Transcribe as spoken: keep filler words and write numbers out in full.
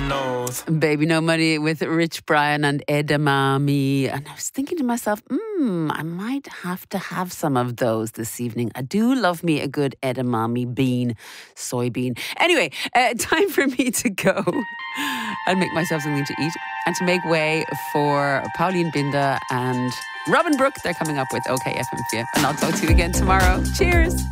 nose. Baby No Money with Rich Brian and Edamame. And I was thinking to myself, hmm, I might have to have some of those this evening. I do love me a good edamame bean, soybean. Anyway, uh, time for me to go and make myself something to eat and to make way for Pauline Binder and Robin Brooke. They're coming up with OK F M for you. And I'll talk to you again tomorrow. Cheers.